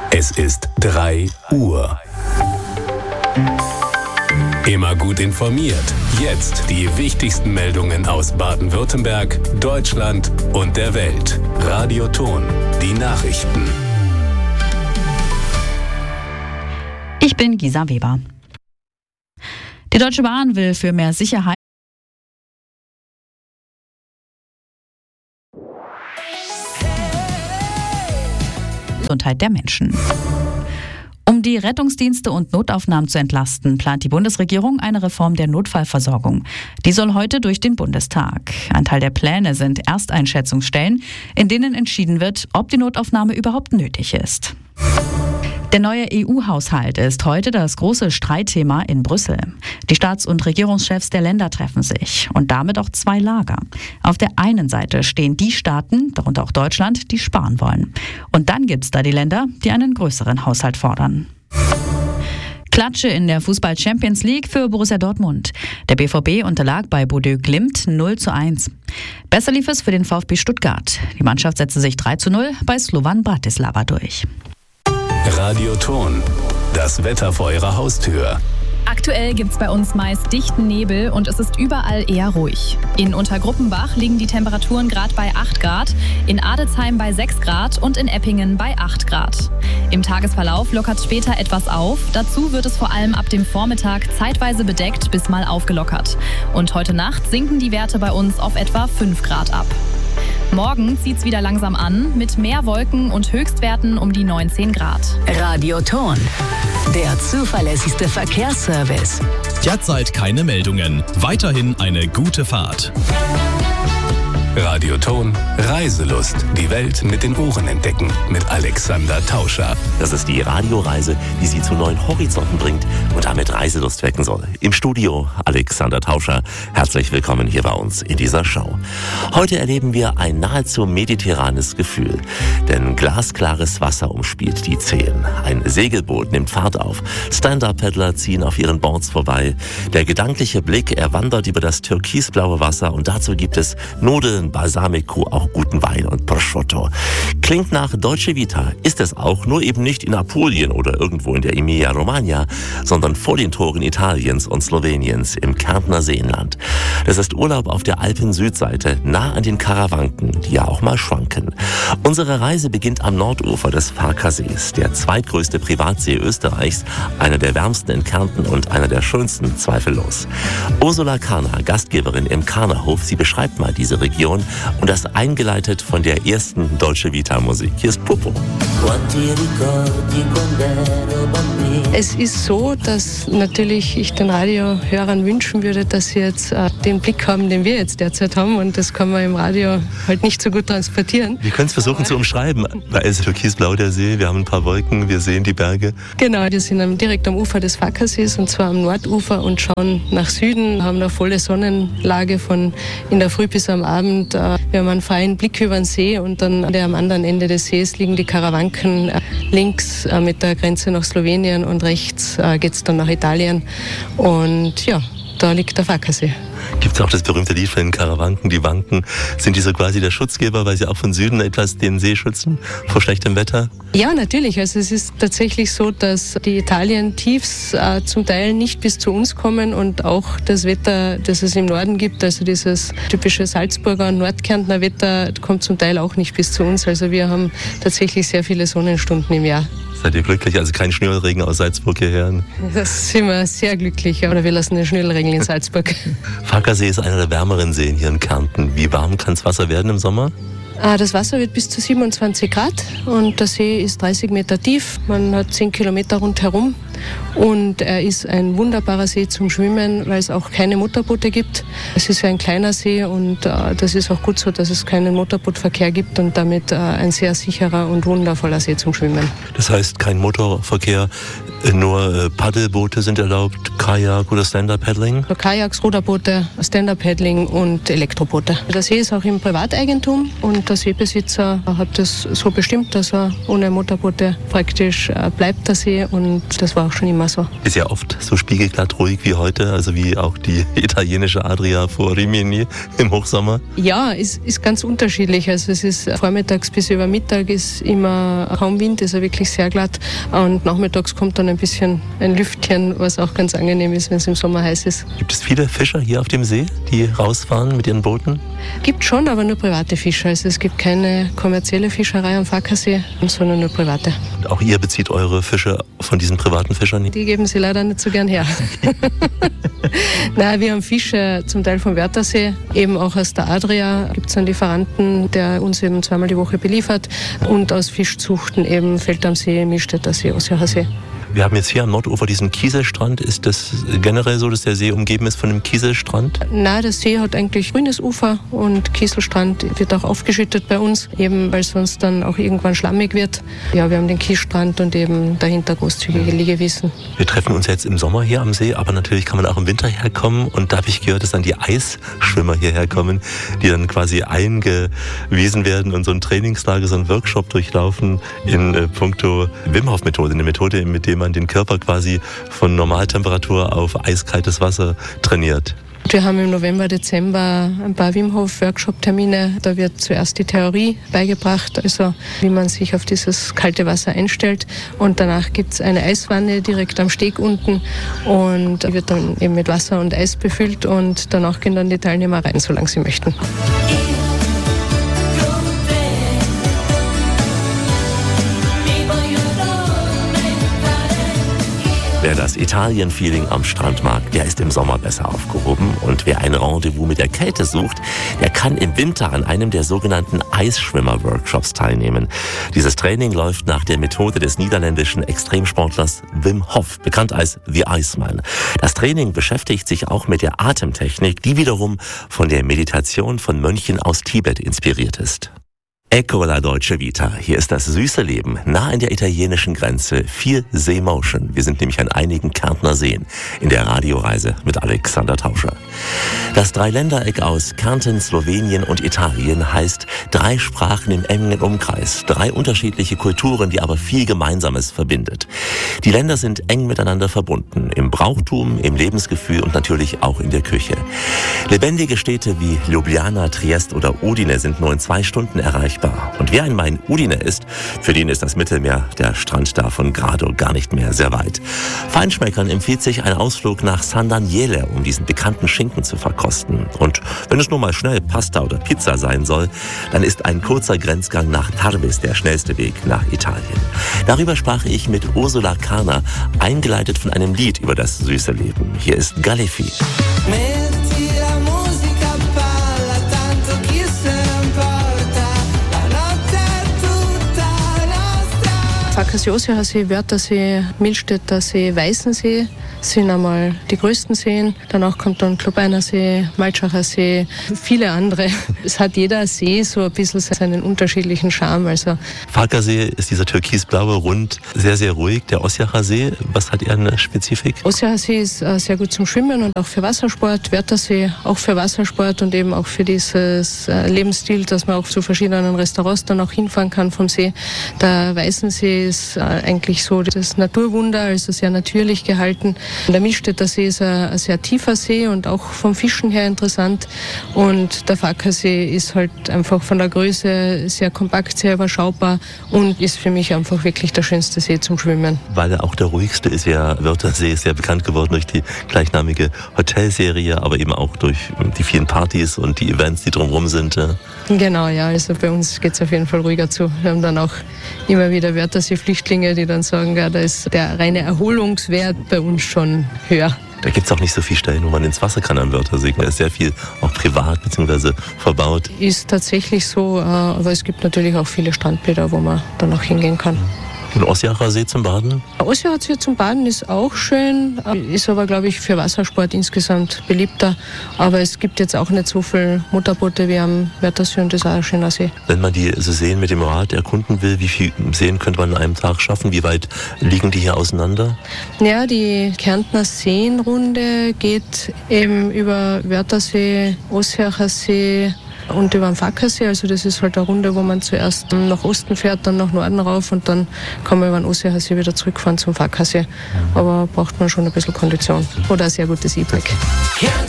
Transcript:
Es ist 3 Uhr. Immer gut informiert. Jetzt die wichtigsten Meldungen aus Baden-Württemberg, Deutschland und der Welt. Radio Ton, die Nachrichten. Ich bin Gisa Weber. Die Deutsche Bahn will für mehr Sicherheit Gesundheit der Menschen. Um die Rettungsdienste und Notaufnahmen zu entlasten, plant die Bundesregierung eine Reform der Notfallversorgung. Die soll heute durch den Bundestag. Ein Teil der Pläne sind Ersteinschätzungsstellen, in denen entschieden wird, ob die Notaufnahme überhaupt nötig ist. Der neue EU-Haushalt ist heute das große Streitthema in Brüssel. Die Staats- und Regierungschefs der Länder treffen sich und damit auch 2 Lager. Auf der einen Seite stehen die Staaten, darunter auch Deutschland, die sparen wollen. Und dann gibt es da die Länder, die einen größeren Haushalt fordern. Klatsche in der Fußball-Champions League für Borussia Dortmund. Der BVB unterlag bei Bodø Glimt 0:1. Besser lief es für den VfB Stuttgart. Die Mannschaft setzte sich 3:0 bei Slovan Bratislava durch. Radio Ton, das Wetter vor Ihrer Haustür. Aktuell gibt's bei uns meist dichten Nebel und es ist überall eher ruhig. In Untergruppenbach liegen die Temperaturen gerade bei 8 Grad, in Adelsheim bei 6 Grad und in Eppingen bei 8 Grad. Im Tagesverlauf lockert es später etwas auf. Dazu wird es vor allem ab dem Vormittag zeitweise bedeckt bis mal aufgelockert. Und heute Nacht sinken die Werte bei uns auf etwa 5 Grad ab. Morgen zieht's wieder langsam an, mit mehr Wolken und Höchstwerten um die 19 Grad. Radio Ton, der zuverlässigste Verkehrsservice. Derzeit keine Meldungen. Weiterhin eine gute Fahrt. Radio Ton, Reiselust. Die Welt mit den Ohren entdecken. Mit Alexander Tauscher. Das ist die Radioreise, die Sie zu neuen Horizonten bringt und damit Reiselust wecken soll. Im Studio Alexander Tauscher. Herzlich willkommen hier bei uns in dieser Show. Heute erleben wir ein nahezu mediterranes Gefühl. Denn glasklares Wasser umspielt die Zehen. Ein Segelboot nimmt Fahrt auf. Stand-Up-Paddler ziehen auf ihren Boards vorbei. Der gedankliche Blick, er wandert über das türkisblaue Wasser und dazu gibt es Nudeln, Balsamico, auch guten Wein und Prosciutto. Klingt nach Dolce Vita, ist es auch, nur eben nicht in Apulien oder irgendwo in der Emilia-Romagna, sondern vor den Toren Italiens und Sloweniens im Kärntner Seenland. Das ist Urlaub auf der Alpen-Südseite, nah an den Karawanken, die ja auch mal schwanken. Unsere Reise beginnt am Nordufer des Farkasees, der zweitgrößte Privatsee Österreichs, einer der wärmsten in Kärnten und einer der schönsten, zweifellos. Ursula Karner, Gastgeberin im Karnerhof, sie beschreibt mal diese Region und das eingeleitet von der ersten Dolce Vita Musik. Hier ist Popo. Es ist so, dass natürlich ich den Radiohörern wünschen würde, dass sie jetzt den Blick haben, den wir jetzt derzeit haben, und das kann man im Radio halt nicht so gut transportieren. Wir können es versuchen zu umschreiben. Da ist türkisblau der See, wir haben ein paar Wolken, wir sehen die Berge. Genau, wir sind direkt am Ufer des Farkasees, und zwar am Nordufer, und schauen nach Süden, haben eine volle Sonnenlage von in der Früh bis am Abend. Wir haben einen freien Blick über den See, und dann am anderen Ende des Sees liegen die Karawanken, links mit der Grenze nach Slowenien und rechts geht es dann nach Italien. Und ja, da liegt der Farkasee. Gibt es auch das berühmte Lied von den Karawanken, die wanken? Sind die so quasi der Schutzgeber, weil sie auch von Süden etwas den See schützen vor schlechtem Wetter? Ja, natürlich. Also es ist tatsächlich so, dass die Italien-Tiefs zum Teil nicht bis zu uns kommen, und auch das Wetter, das es im Norden gibt, also dieses typische Salzburger und Nordkärntner Wetter, kommt zum Teil auch nicht bis zu uns. Also wir haben tatsächlich sehr viele Sonnenstunden im Jahr. Seid ihr glücklich? Also kein Schnürregen aus Salzburg hierher? Das sind wir sehr glücklich. Oder wir lassen den Schnürregen in Salzburg. Farkasee ist einer der wärmeren Seen hier in Kärnten. Wie warm kann das Wasser werden im Sommer? Das Wasser wird bis zu 27 Grad und der See ist 30 Meter tief. Man hat 10 Kilometer rundherum und er ist ein wunderbarer See zum Schwimmen, weil es auch keine Motorboote gibt. Es ist ein kleiner See und das ist auch gut so, dass es keinen Motorbootverkehr gibt und damit ein sehr sicherer und wundervoller See zum Schwimmen. Das heißt, kein Motorverkehr, nur Paddelboote sind erlaubt, Kajak oder Stand-Up-Paddling? Kajaks, Ruderboote, Stand-Up-Paddling und Elektroboote. Der See ist auch im Privateigentum und der Seebesitzer hat das so bestimmt, dass er ohne Motorboote praktisch bleibt, der See, und das war auch schon immer so. Ist ja oft so spiegelglatt ruhig wie heute, also wie auch die italienische Adria vor Rimini im Hochsommer? Ja, ist ganz unterschiedlich. Also es ist vormittags bis über Mittag ist immer kaum Wind, ist ja wirklich sehr glatt. Und nachmittags kommt dann ein bisschen ein Lüftchen, was auch ganz angenehm ist, wenn es im Sommer heiß ist. Gibt es viele Fischer hier auf dem See, die rausfahren mit ihren Booten? Gibt schon, aber nur private Fischer. Also es gibt keine kommerzielle Fischerei am Farkasee, sondern nur private. Und auch ihr bezieht eure Fische von diesen privaten Fischern? Die geben sie leider nicht so gern her. Nein, wir haben Fische zum Teil vom Wörthersee, eben auch aus der Adria gibt es einen Lieferanten, der uns eben zweimal die Woche beliefert, und aus Fischzuchten eben Feld am See, Milstädter See, Ossiacher See. Wir haben jetzt hier am Nordufer diesen Kieselstrand. Ist das generell so, dass der See umgeben ist von einem Kieselstrand? Nein, der See hat eigentlich grünes Ufer und Kieselstrand wird auch aufgeschüttet bei uns, eben weil sonst dann auch irgendwann schlammig wird. Ja, wir haben den Kiesstrand und eben dahinter großzügige Liegewiesen. Wir treffen uns jetzt im Sommer hier am See, aber natürlich kann man auch im Winter herkommen. Und da habe ich gehört, dass dann die Eisschwimmer hierher kommen, die dann quasi eingewiesen werden und so ein Trainingslager, so einen Workshop durchlaufen in puncto Wim-Hof-Methode, eine Methode, mit dem man den Körper quasi von Normaltemperatur auf eiskaltes Wasser trainiert. Wir haben im November, Dezember ein paar Wim-Hof-Workshop-Termine. Da wird zuerst die Theorie beigebracht, also wie man sich auf dieses kalte Wasser einstellt. Und danach gibt es eine Eiswanne direkt am Steg unten und die wird dann eben mit Wasser und Eis befüllt und danach gehen dann die Teilnehmer rein, solange sie möchten. Wer das Italien-Feeling am Strand mag, der ist im Sommer besser aufgehoben. Und wer ein Rendezvous mit der Kälte sucht, der kann im Winter an einem der sogenannten Eisschwimmer-Workshops teilnehmen. Dieses Training läuft nach der Methode des niederländischen Extremsportlers Wim Hof, bekannt als The Iceman. Das Training beschäftigt sich auch mit der Atemtechnik, die wiederum von der Meditation von Mönchen aus Tibet inspiriert ist. Ecco la Dolce Vita. Hier ist das süße Leben, nah an der italienischen Grenze. 4 Seemotion. Wir sind nämlich an einigen Kärntner Seen in der Radioreise mit Alexander Tauscher. Das Dreiländereck aus Kärnten, Slowenien und Italien heißt 3 Sprachen im engen Umkreis. 3 unterschiedliche Kulturen, die aber viel Gemeinsames verbindet. Die Länder sind eng miteinander verbunden. Im Brauchtum, im Lebensgefühl und natürlich auch in der Küche. Lebendige Städte wie Ljubljana, Triest oder Udine sind nur in 2 Stunden erreichbar. Und wer einmal in Udine ist, für den ist das Mittelmeer, der Strand da von Grado, gar nicht mehr sehr weit. Feinschmeckern empfiehlt sich ein Ausflug nach San Daniele, um diesen bekannten Schinken zu verkosten. Und wenn es nur mal schnell Pasta oder Pizza sein soll, dann ist ein kurzer Grenzgang nach Tarbes der schnellste Weg nach Italien. Darüber sprach ich mit Ursula Kahner, eingeleitet von einem Lied über das süße Leben. Hier ist Galefi. Farkasee, Ossiacher See, Wörthersee, Milstädter See, Weißensee sind einmal die größten Seen. Danach kommt dann Klubeiner See, Maltschacher See, viele andere. Es hat jeder See so ein bisschen seinen unterschiedlichen Charme. Also Farkasee ist dieser türkisblaue Rund, sehr, sehr ruhig. Der Ossiacher See, was hat er eine Spezifik? Ossiacher See ist sehr gut zum Schwimmen und auch für Wassersport. Wörthersee auch für Wassersport und eben auch für dieses Lebensstil, dass man auch zu verschiedenen Restaurants dann auch hinfahren kann vom See. Der Weißensee ist eigentlich so das Naturwunder, also sehr natürlich gehalten. Der Milstädter See ist ein sehr tiefer See und auch vom Fischen her interessant. Und der Farkasee ist halt einfach von der Größe sehr kompakt, sehr überschaubar und ist für mich einfach wirklich der schönste See zum Schwimmen. Weil er auch der ruhigste ist, ja, Wörthersee ist ja bekannt geworden durch die gleichnamige Hotelserie, aber eben auch durch die vielen Partys und die Events, die drumherum sind. Genau, ja, also bei uns geht es auf jeden Fall ruhiger zu. Wir haben dann auch immer wieder Wörthersee-Flüchtlinge, die dann sagen, ja, da ist der reine Erholungswert bei uns schon höher. Da gibt es auch nicht so viele Stellen, wo man ins Wasser kann am Wörthersee. Da ist sehr viel auch privat bzw. verbaut. Ist tatsächlich so, aber es gibt natürlich auch viele Strandbäder, wo man dann auch hingehen kann. Und Ossiacher See zum Baden? Ossiacher See zum Baden ist auch schön, ist aber, glaube ich, für Wassersport insgesamt beliebter. Aber es gibt jetzt auch nicht so viele Motorboote wie am Wörthersee und das ist auch ein schöner See. Wenn man diese Seen mit dem Rad erkunden will, wie viele Seen könnte man an einem Tag schaffen? Wie weit liegen die hier auseinander? Ja, die Kärntner Seenrunde geht eben über Wörthersee, Ossiacher See, und über den Fackersee. Also das ist halt eine Runde, wo man zuerst nach Osten fährt, dann nach Norden rauf und dann kann man über den Osseersee wieder zurückfahren zum Fackersee. Aber braucht man schon ein bisschen Kondition oder ein sehr gutes E-Bike.